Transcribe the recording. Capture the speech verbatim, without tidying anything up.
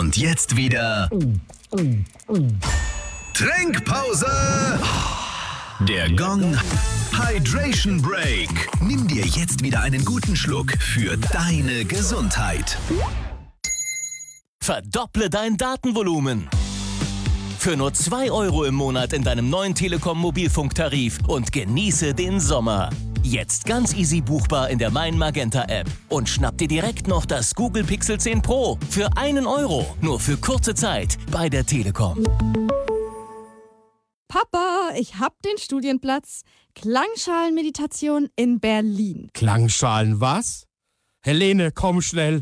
Und jetzt wieder Trinkpause. Der Gong Hydration Break. Nimm dir jetzt wieder einen guten Schluck für deine Gesundheit. Verdopple dein Datenvolumen. Für nur zwei Euro im Monat in deinem neuen Telekom-Mobilfunktarif und genieße den Sommer. Jetzt ganz easy buchbar in der Mein Magenta App. Und schnapp dir direkt noch das Google Pixel zehn Pro für einen Euro. Nur für kurze Zeit bei der Telekom. Papa, ich hab den Studienplatz. Klangschalenmeditation in Berlin. Klangschalen was? Helene, komm schnell.